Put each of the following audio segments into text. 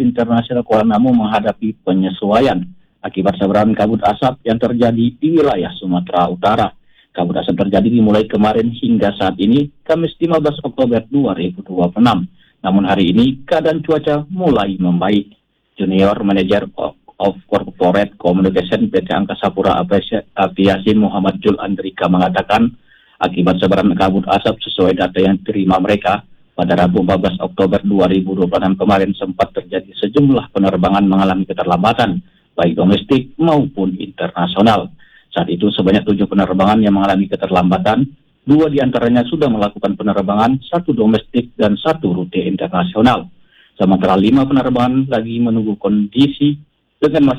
Internasional Kuala Namu menghadapi penyesuaian akibat sebaran kabut asap yang terjadi di wilayah Sumatera Utara. Kabut asap terjadi dimulai kemarin hingga saat ini, Kamis 15 Oktober 2026. Namun hari ini keadaan cuaca mulai membaik. Junior Manager of Corporate Communication PT Angkasa Pura Aviasi Muhammad Jul Andrika mengatakan, akibat sebaran kabut asap sesuai data yang diterima mereka, pada Rabu 14 Oktober 2026 kemarin sempat terjadi sejumlah penerbangan mengalami keterlambatan, baik domestik maupun internasional. Saat itu sebanyak 7 penerbangan yang mengalami keterlambatan, 2 diantaranya sudah melakukan penerbangan, 1 domestik dan 1 rute internasional. Sementara 5 penerbangan lagi menunggu koordinasi dengan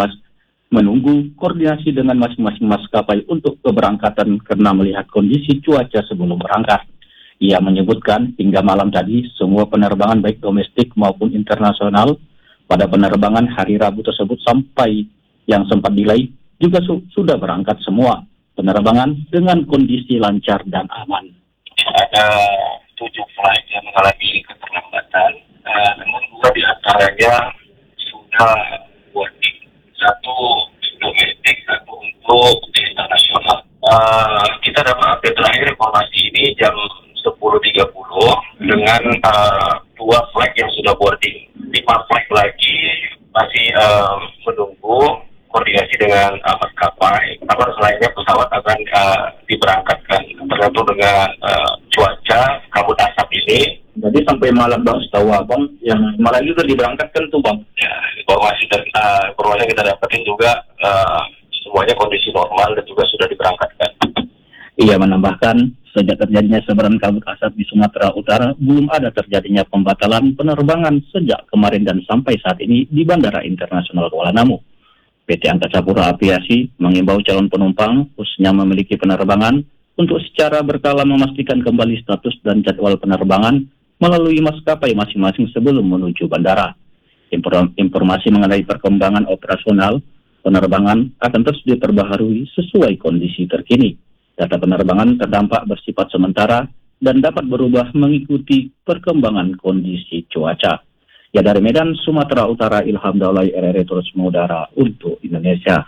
masing-masing maskapai untuk keberangkatan karena melihat kondisi cuaca sebelum berangkat. Ia menyebutkan hingga malam tadi semua penerbangan baik domestik maupun internasional pada penerbangan hari Rabu tersebut sampai yang sempat delay juga sudah berangkat semua penerbangan dengan kondisi lancar dan aman. Ada 7 flight yang mengalami keterlambatan, namun 2 diantaranya sudah boarding, 1 domestik, 1 untuk internasional. Kita dapat update terakhir informasi ini jam 10.30 dengan 2 flight yang sudah boarding. 5 flight lagi masih menunggu koordinasi dengan maskapai. Kabar selainnya pesawat akan diberangkatkan tergantung dengan cuaca kabut asap ini. Jadi sampai malam Bang, setahu Abang yang malam itu diberangkatkan tuh Bang. Ya, informasi yang kita dapatin juga semuanya kondisi normal dan juga sudah diberangkatkan. Ia menambahkan, sejak terjadinya sebaran kabut asap di Sumatera Utara, belum ada terjadinya pembatalan penerbangan sejak kemarin dan sampai saat ini di Bandara Internasional Kuala Namu. PT Angkasa Pura Aviasi mengimbau calon penumpang, khususnya memiliki penerbangan, untuk secara berkala memastikan kembali status dan jadwal penerbangan melalui maskapai masing-masing sebelum menuju bandara. Informasi mengenai perkembangan operasional penerbangan akan terus diperbaharui sesuai kondisi terkini. Data penerbangan terdampak bersifat sementara dan dapat berubah mengikuti perkembangan kondisi cuaca. Ya, dari Medan, Sumatera Utara, Ilham Daulay, RRI terus mengudara untuk Indonesia.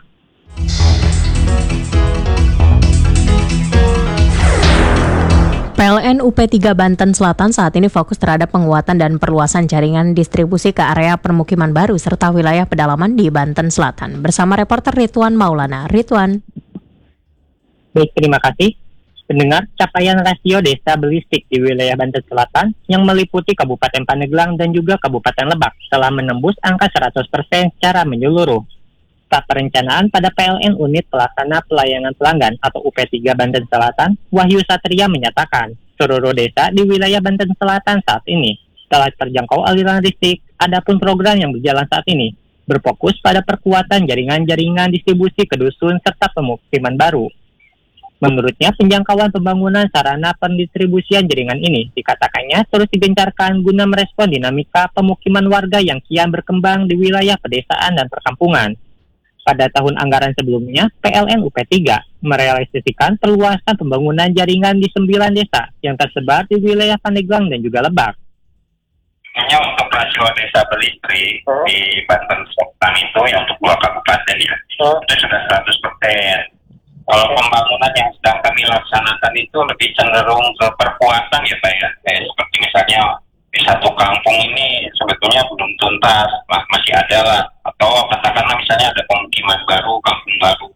PLN UP3 Banten Selatan saat ini fokus terhadap penguatan dan perluasan jaringan distribusi ke area permukiman baru serta wilayah pedalaman di Banten Selatan. Bersama reporter Ridwan Maulana. Ridwan. Baik, terima kasih. Pendengar, capaian rasio desa belistik di wilayah Banten Selatan yang meliputi Kabupaten Pandeglang dan juga Kabupaten Lebak telah menembus angka 100% secara menyeluruh. Staf perencanaan pada PLN Unit Pelaksana Pelayanan Pelanggan atau UP3 Banten Selatan, Wahyu Satria menyatakan, seluruh desa di wilayah Banten Selatan saat ini telah terjangkau aliran listrik. Adapun program yang berjalan saat ini berfokus pada perkuatan jaringan-jaringan distribusi ke dusun serta pemukiman baru. Menurutnya, penjangkauan pembangunan sarana pendistribusian jaringan ini dikatakannya terus digencarkan guna merespon dinamika pemukiman warga yang kian berkembang di wilayah pedesaan dan perkampungan. Pada tahun anggaran sebelumnya, PLN UP3 merealisasikan perluasan pembangunan jaringan di 9 desa yang tersebar di wilayah Pandeglang dan juga Lebak. Hanya untuk rasio desa berlistrik di Banten Selatan itu yang untuk 2 kabupaten ya, itu sudah 100%. Kalau pembangunan yang sedang kami laksanakan itu lebih cenderung ke perkuatan ya Pak ya. Kayak seperti misalnya di satu kampung ini sebetulnya belum tuntas, masih ada lah. Atau katakanlah misalnya ada pemukiman baru, kampung baru.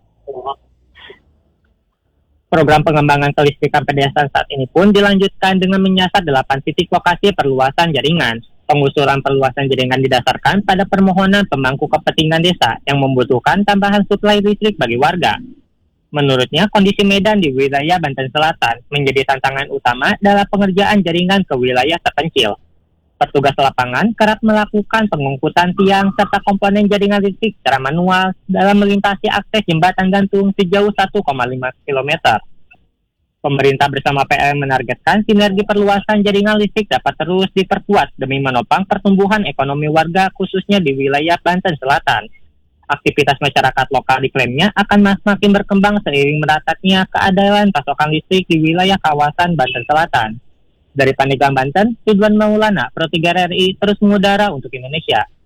Program pengembangan kelistrikan pedesaan saat ini pun dilanjutkan dengan menyasar 8 titik lokasi perluasan jaringan. Pengusuran perluasan jaringan didasarkan pada permohonan pemangku kepentingan desa yang membutuhkan tambahan suplai listrik bagi warga. Menurutnya, kondisi medan di wilayah Banten Selatan menjadi tantangan utama dalam pengerjaan jaringan ke wilayah terpencil. Petugas lapangan kerap melakukan pengangkutan tiang serta komponen jaringan listrik secara manual dalam melintasi akses jembatan gantung sejauh 1,5 km. Pemerintah bersama PLN menargetkan sinergi perluasan jaringan listrik dapat terus diperkuat demi menopang pertumbuhan ekonomi warga khususnya di wilayah Banten Selatan. Aktivitas masyarakat lokal diklaimnya akan semakin berkembang seiring meratanya keadaan pasokan listrik di wilayah kawasan Banten Selatan. Dari Pandeglang, Banten, Ridwan Maulana, Pro 3 RRI terus mengudara untuk Indonesia.